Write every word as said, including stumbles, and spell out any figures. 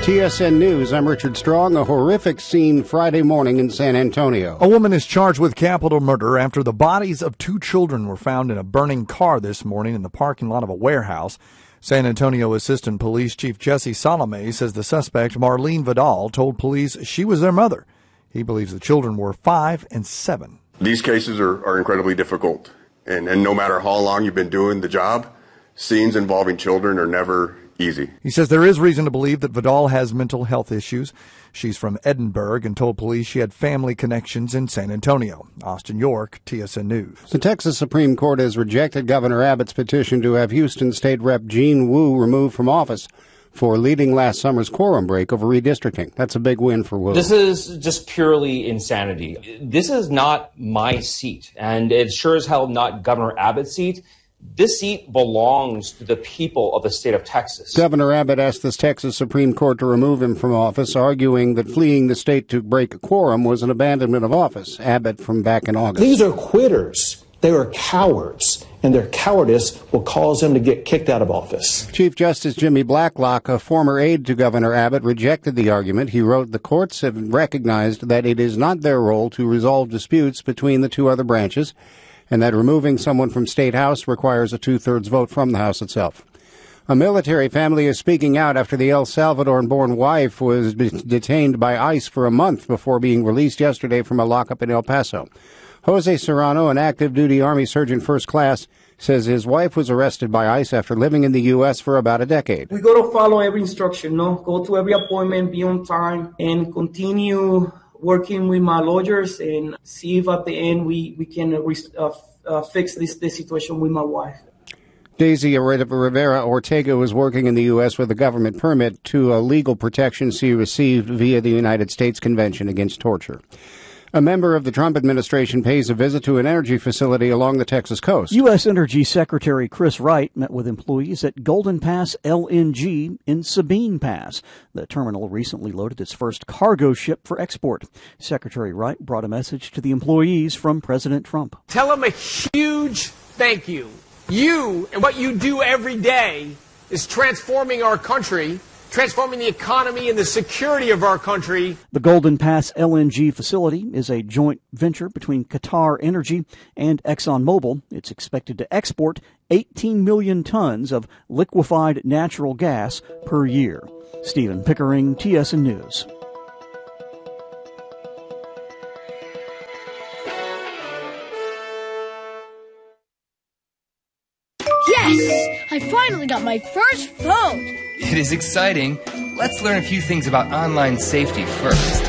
T S N News, I'm Richard Strong. A horrific scene Friday morning in San Antonio. A woman is charged with capital murder after the bodies of two children were found in a burning car this morning in the parking lot of a warehouse. San Antonio Assistant Police Chief Jesse Salome says the suspect, Marlene Vidal, told police she was their mother. He believes the children were five and seven. These cases are, are incredibly difficult, and, and no matter how long you've been doing the job, scenes involving children are never easy. He says there is reason to believe that Vidal has mental health issues. She's from Edinburgh and told police she had family connections in San Antonio. Austin York, T S N News. The Texas Supreme Court has rejected Governor Abbott's petition to have Houston State Rep Jean Wu removed from office for leading last summer's quorum break over redistricting. That's a big win for Wu. This is just purely insanity. This is not my seat, and it's sure as hell not Governor Abbott's seat. This seat belongs to the people of the state of Texas. Governor Abbott asked the Texas Supreme Court to remove him from office, arguing that fleeing the state to break a quorum was an abandonment of office. Abbott from back in August. These are quitters. They are cowards, and their cowardice will cause them to get kicked out of office. Chief Justice Jimmy Blacklock, a former aide to Governor Abbott, rejected the argument. He wrote, "The courts have recognized that it is not their role to resolve disputes between the two other branches, and that removing someone from State House requires a two-thirds vote from the House itself." A military family is speaking out after the El Salvadoran-born wife was detained by ICE for a month before being released yesterday from a lockup in El Paso. Jose Serrano, an active-duty Army surgeon first class, says his wife was arrested by ICE after living in the U S for about a decade. We got to follow every instruction, no? Go to every appointment, be on time, and continue working with my lawyers and see if at the end we, we can uh, uh, fix this, this situation with my wife. Daisy Rivera Ortega was working in the U S with a government permit to a legal protection she received via the United States Convention Against Torture. A member of the Trump administration pays a visit to an energy facility along the Texas coast. U S. Energy Secretary Chris Wright met with employees at Golden Pass L N G in Sabine Pass. The terminal recently loaded its first cargo ship for export. Secretary Wright brought a message to the employees from President Trump. Tell them a huge thank you. You and what you do every day is transforming our country, transforming the economy and the security of our country. The Golden Pass L N G facility is a joint venture between Qatar Energy and ExxonMobil. It's expected to export eighteen million tons of liquefied natural gas per year. Stephen Pickering, T S N News. Yes! I finally got my first phone! It is exciting. Let's learn a few things about online safety first.